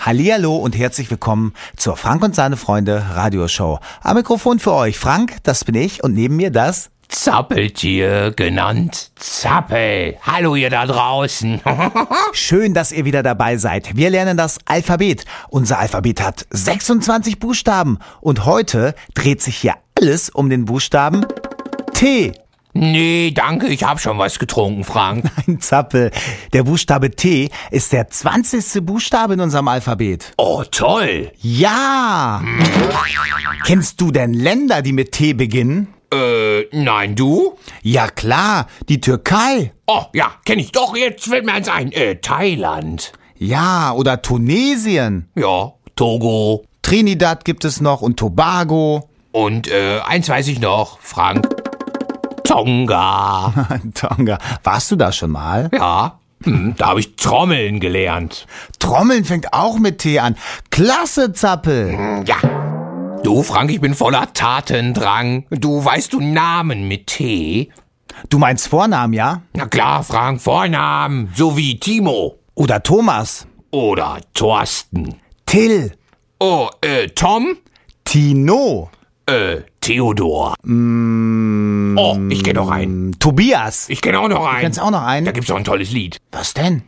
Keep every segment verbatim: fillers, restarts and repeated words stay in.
Hallihallo und herzlich willkommen zur Frank und seine Freunde Radioshow. Am Mikrofon für euch Frank, das bin ich, und neben mir das Zappeltier, genannt Zappel. Hallo ihr da draußen. Schön, dass ihr wieder dabei seid. Wir lernen das Alphabet. Unser Alphabet hat sechsundzwanzig Buchstaben und heute dreht sich hier alles um den Buchstaben T. Nee, danke, ich hab schon was getrunken, Frank. Nein, Zappel. Der Buchstabe T ist der zwanzigste Buchstabe in unserem Alphabet. Oh, toll. Ja. Hm. Kennst du denn Länder, die mit T beginnen? Äh, nein, du? Ja klar, die Türkei. Oh, ja, kenn ich doch, jetzt fällt mir eins ein. Äh, Thailand. Ja, oder Tunesien. Ja, Togo. Trinidad gibt es noch und Tobago. Und, äh, eins weiß ich noch, Frank. Tonga. Tonga. Warst du da schon mal? Ja, hm, da habe ich Trommeln gelernt. Trommeln fängt auch mit T an. Klasse, Zappel. Hm, ja. Du, Frank, ich bin voller Tatendrang. Du, weißt du Namen mit T? Du meinst Vornamen, ja? Na klar, Frank, Vornamen. So wie Timo. Oder Thomas. Oder Thorsten. Till. Oh, äh, Tom? Tino. Äh, Theodor. Mm, oh, ich kenn noch einen. Tobias. Ich kenn auch noch einen. Du kennst auch noch einen? Da gibt's auch ein tolles Lied. Was denn?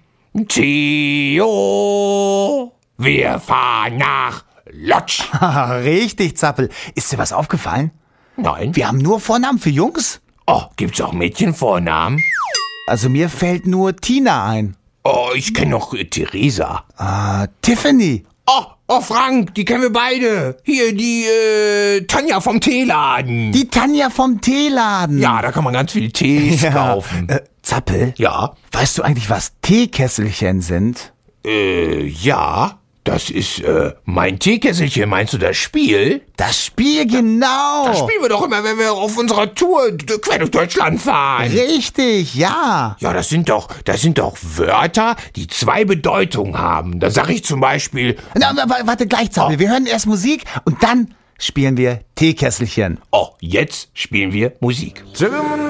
Theo, wir fahren nach Lodz. Richtig, Zappel. Ist dir was aufgefallen? Nein. Wir haben nur Vornamen für Jungs. Oh, gibt's auch Mädchenvornamen? Also mir fällt nur Tina ein. Oh, ich kenn noch äh, Theresa. Ah, Tiffany. Oh, oh, Frank, die kennen wir beide. Hier, die, äh, Tanja vom Teeladen. Die Tanja vom Teeladen. Ja, da kann man ganz viel Tees ja. kaufen. Äh, Zappel? Ja? Weißt du eigentlich, was Teekesselchen sind? Äh, ja. Das ist, äh, mein Teekesselchen. Meinst du das Spiel? Das Spiel, genau. Das spielen wir doch immer, wenn wir auf unserer Tour quer durch Deutschland fahren. Richtig, ja. Ja, das sind doch, das sind doch Wörter, die zwei Bedeutungen haben. Da sag ich zum Beispiel... Na, warte, gleich, Zappel. Oh. Wir hören erst Musik und dann spielen wir Teekesselchen. Oh, jetzt spielen wir Musik.